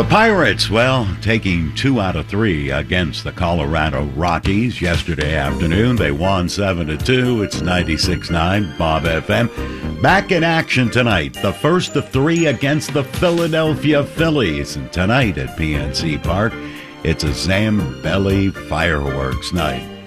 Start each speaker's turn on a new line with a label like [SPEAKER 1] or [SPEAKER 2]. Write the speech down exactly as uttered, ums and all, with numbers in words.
[SPEAKER 1] The Pirates, well, taking two out of three against the Colorado Rockies yesterday afternoon. They won seven to two. It's ninety-six point nine Bob F M. Back in action tonight, the first of three against the Philadelphia Phillies. And tonight at P N C Park, it's a Zambelli fireworks night.